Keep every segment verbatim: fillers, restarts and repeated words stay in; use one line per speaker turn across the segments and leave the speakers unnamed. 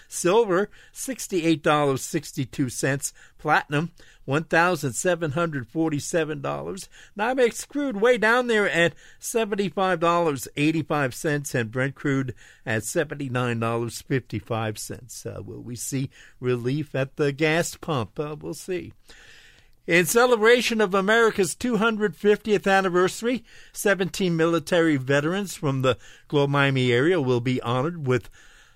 Silver, sixty-eight dollars and sixty-two cents. Platinum, one thousand seven hundred forty-seven dollars. NYMEX crude way down there at seventy-five dollars and eighty-five cents, and Brent crude at seventy-nine dollars and fifty-five cents. Uh, will we see relief at the gas pump? Uh, we'll see. In celebration of America's two hundred fiftieth anniversary, seventeen military veterans from the Globe Miami area will be honored with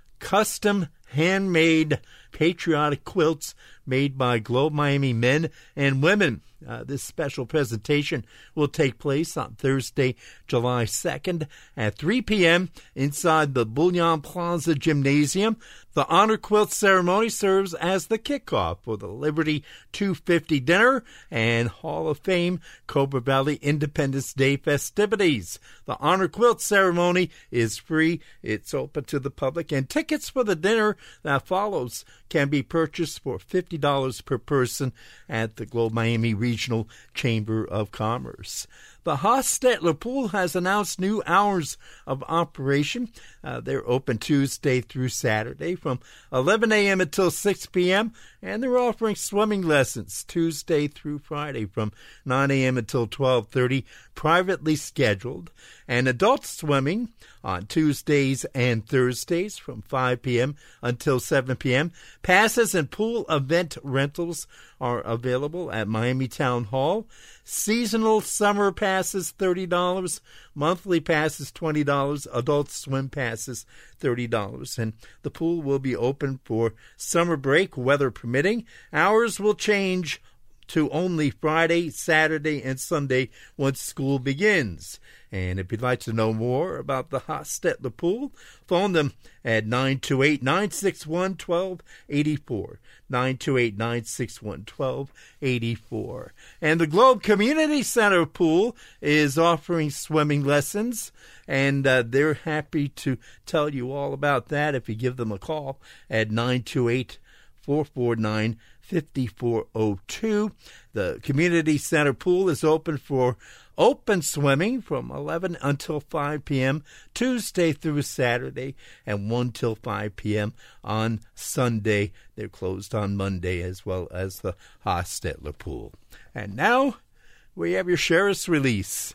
custom handmade patriotic quilts made by Globe Miami men and women. Uh, this special presentation will take place on Thursday, July second at three p.m. inside the Bullion Plaza Gymnasium. The honor quilt ceremony serves as the kickoff for the Liberty two fifty dinner and Hall of Fame Cobra Valley Independence Day festivities. The honor quilt ceremony is free. It's open to the public, and tickets for the dinner that follows can be purchased for fifty dollars per person at the Globe Miami Regional Chamber of Commerce. The Hostetler Pool has announced new hours of operation. Uh, they're open Tuesday through Saturday from eleven a.m. until six p.m., and they're offering swimming lessons Tuesday through Friday from nine a.m. until twelve thirty, privately scheduled, and adult swimming on Tuesdays and Thursdays from five p.m. until seven p.m. Passes and pool event rentals are available at Miami Town Hall. Seasonal summer passes, thirty dollars. Monthly passes, twenty dollars. Adult swim passes, thirty dollars. And the pool will be open for summer break, weather permitting. Hours will change to only Friday, Saturday, and Sunday once school begins. And if you'd like to know more about the Hostetler Pool, phone them at nine two eight, nine six one, one two eight four. nine two eight, nine six one, one two eight four. And the Globe Community Center Pool is offering swimming lessons, and uh, they're happy to tell you all about that if you give them a call at nine two eight, four four nine, five four zero two. The Community Center Pool is open for open swimming from eleven until five p.m. Tuesday through Saturday, and one till five p.m. on Sunday. They're closed on Monday, as well as the Hostetler Pool. And now we have your Sheriff's Release.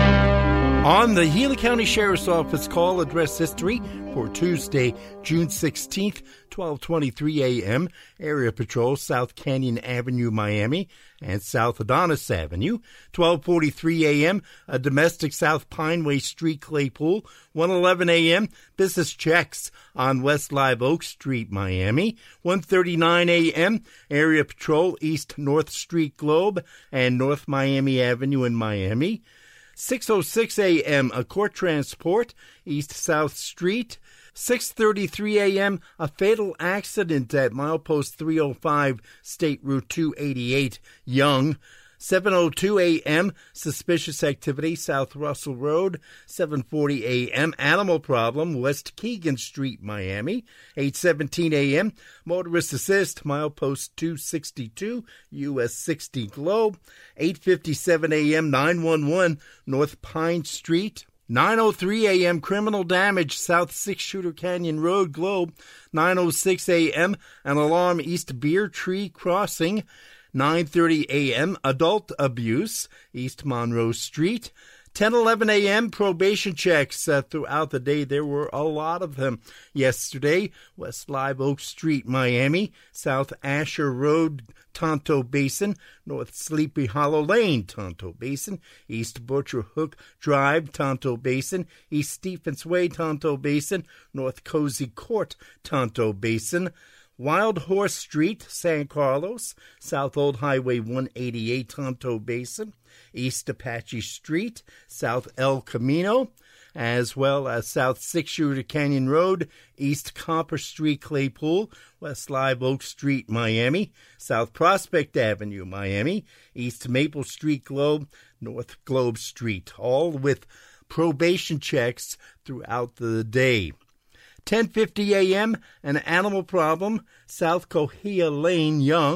On the Healy County Sheriff's Office call address history for Tuesday, June sixteenth, twelve twenty-three a.m., Area Patrol, South Canyon Avenue, Miami, and South Adonis Avenue. twelve forty-three a.m., a domestic South Pineway Street, Claypool. one eleven a.m., business checks on West Live Oak Street, Miami. one thirty-nine a.m., Area Patrol, East North Street, Globe, and North Miami Avenue in Miami. six oh six a.m., a court transport, East South Street. six thirty-three a.m., a fatal accident at milepost three oh five, State Route two eighty-eight, Young. seven oh two a.m., suspicious activity, South Russell Road. seven forty a.m., animal problem, West Keegan Street, Miami. eight seventeen a.m., motorist assist, milepost two sixty-two, U S sixty Globe. eight fifty-seven a.m., nine one one, North Pine Street. nine oh three a.m., criminal damage, South Six Shooter Canyon Road, Globe. nine oh six a.m., an alarm, East Beer Tree Crossing. nine thirty a.m., adult abuse, East Monroe Street. ten eleven a.m., probation checks uh, throughout the day. There were a lot of them yesterday. West Live Oak Street, Miami. South Asher Road, Tonto Basin. North Sleepy Hollow Lane, Tonto Basin. East Butcher Hook Drive, Tonto Basin. East Stephens Way, Tonto Basin. North Cozy Court, Tonto Basin. Wild Horse Street, San Carlos. South Old Highway one eighty-eight, Tonto Basin. East Apache Street, South El Camino, as well as South Six Shooter Canyon Road, East Copper Street, Claypool, West Live Oak Street, Miami, South Prospect Avenue, Miami, East Maple Street, Globe, North Globe Street, all with probation checks throughout the day. ten fifty a.m., an animal problem, South Cohia Lane, Young.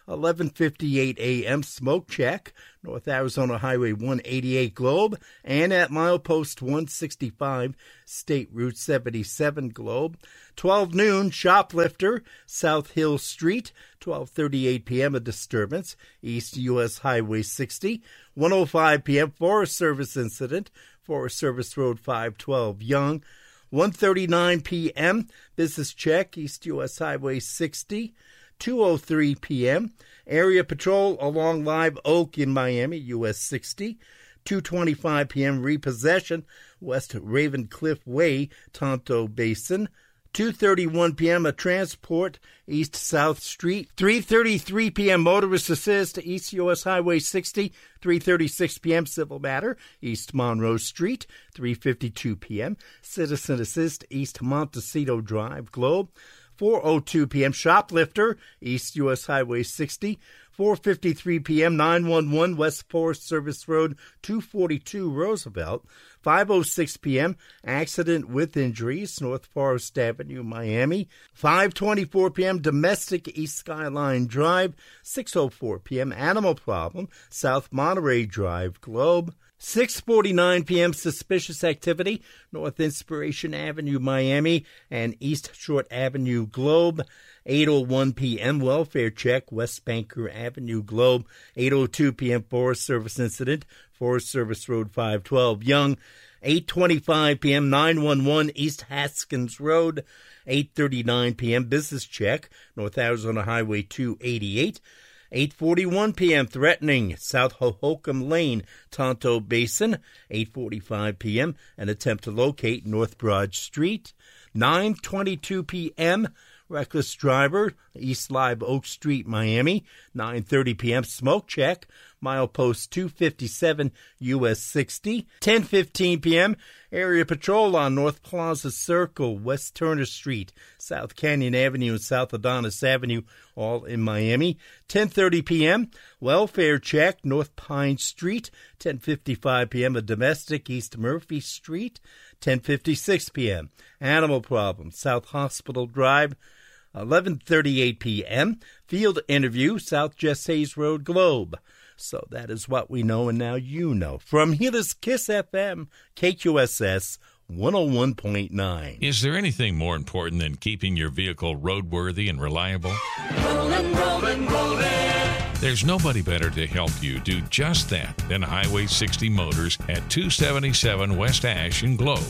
eleven fifty-eight a.m. Smoke check, North Arizona Highway one eighty-eight Globe, and at milepost one sixty-five, State Route seventy-seven Globe. twelve noon, Shoplifter, South Hill Street, twelve thirty-eight p.m. a disturbance, East U S Highway sixty. one oh five p.m. Forest Service incident, Forest Service Road five twelve Young. one thirty-nine p.m. business check, East U S Highway sixty. two oh three p.m. area patrol along Live Oak in Miami, U S sixty. two twenty-five p.m. repossession, West Ravencliff Way, Tonto Basin. two thirty-one p.m. a transport, East South Street. three thirty-three p.m. motorist assist, East U S Highway sixty. three thirty-six p.m. civil matter, East Monroe Street. three fifty-two p.m. citizen assist, East Montecito Drive, Globe. four oh two p.m. shoplifter, East U S Highway sixty. four fifty-three p.m. nine one one West Forest Service Road two forty-two Roosevelt. five oh six p.m. accident with injuries, North Forest Avenue, Miami. five twenty-four p.m. domestic, East Skyline Drive. six oh four p.m. animal problem, South Monterey Drive, Globe. six forty-nine p.m. suspicious activity, North Inspiration Avenue, Miami, and East Short Avenue, Globe. eight oh one p.m. welfare check, West Banker Avenue, Globe. eight oh two p.m. Forest Service incident, Forest Service Road five twelve Young. eight twenty-five p.m. nine one one East Haskins Road. eight thirty-nine p.m. business check, North Arizona Highway two eighty-eight. eight forty-one p.m. threatening, South Hohokam Lane, Tonto Basin. eight forty-five p.m. an attempt to locate North Broad Street. nine twenty-two p.m. reckless driver, East Live Oak Street, Miami. nine thirty p.m. smoke check, milepost two fifty-seven U S sixty. ten fifteen p.m. area patrol on North Plaza Circle, West Turner Street, South Canyon Avenue, and South Adonis Avenue, all in Miami. ten thirty p.m. welfare check, North Pine Street. ten fifty-five p.m. a domestic, East Murphy Street. ten fifty-six p.m. animal problem, South Hospital Drive. eleven thirty-eight p.m. field interview, South Jess Hayes Road, Globe. So that is what we know, and now you know. From here is Kiss F M, K Q S S one oh one point nine.
Is there anything more important than keeping your vehicle roadworthy and reliable?
Rollin', rollin', rollin'.
There's nobody better to help you do just that than Highway sixty Motors at two seventy-seven West Ash in Globe.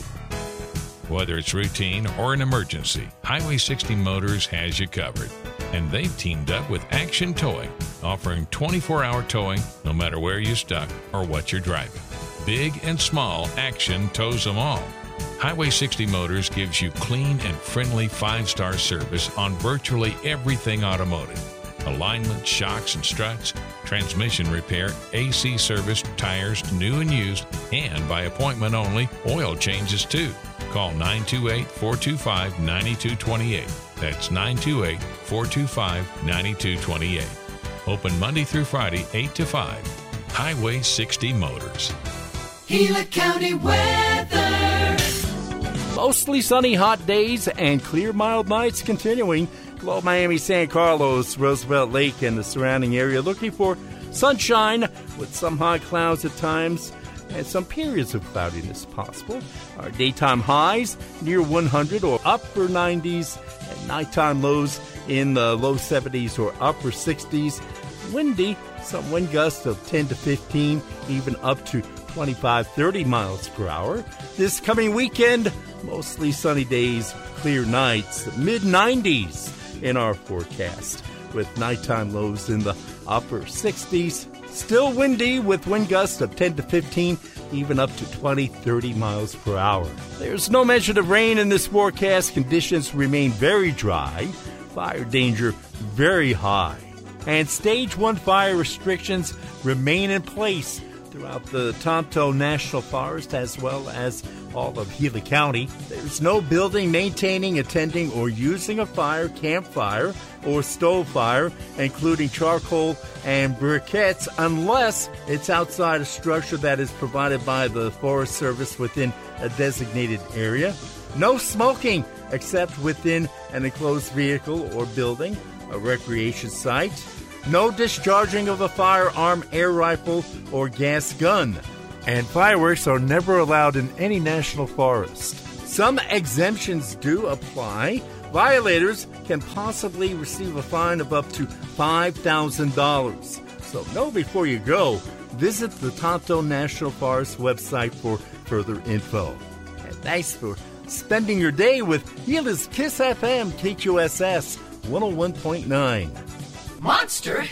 Whether it's routine or an emergency, Highway sixty Motors has you covered. And they've teamed up with Action Towing, offering twenty-four hour towing no matter where you're stuck or what you're driving. Big and small, Action tows them all. Highway sixty Motors gives you clean and friendly five-star service on virtually everything automotive. Alignment, shocks and struts, transmission repair, A C service, tires, new and used, and by appointment only, oil changes too. Call nine two eight, four two five, nine two two eight. That's nine two eight, four two five, nine two two eight. Open Monday through Friday, eight to five. Highway sixty Motors.
Gila County weather.
Mostly sunny, hot days and clear, mild nights continuing. Globe, Miami, San Carlos, Roosevelt Lake, and the surrounding area looking for sunshine with some high clouds at times and some periods of cloudiness possible. Our daytime highs near one hundred or upper nineties, and nighttime lows in the low seventies or upper sixties. Windy, some wind gusts of ten to fifteen, even up to twenty-five, thirty miles per hour. This coming weekend, mostly sunny days, clear nights, mid nineties in our forecast, with nighttime lows in the upper sixties. Still windy with wind gusts of ten to fifteen, even up to twenty, thirty miles per hour. There's no mention of rain in this forecast. Conditions remain very dry. Fire danger very high. And stage one fire restrictions remain in place throughout the Tonto National Forest as well as all of Gila County. There's no building, maintaining, attending, or using a fire, campfire, or stove fire, including charcoal and briquettes, unless it's outside a structure that is provided by the Forest Service within a designated area. No smoking except within an enclosed vehicle or building, a recreation site. No discharging of a firearm, air rifle, or gas gun. And fireworks are never allowed in any national forest. Some exemptions do apply. Violators can possibly receive a fine of up to five thousand dollars. So know before you go. Visit the Tonto National Forest website for further info. And thanks for spending your day with Gila's Kiss F M K Q S S one oh one point nine.
Monster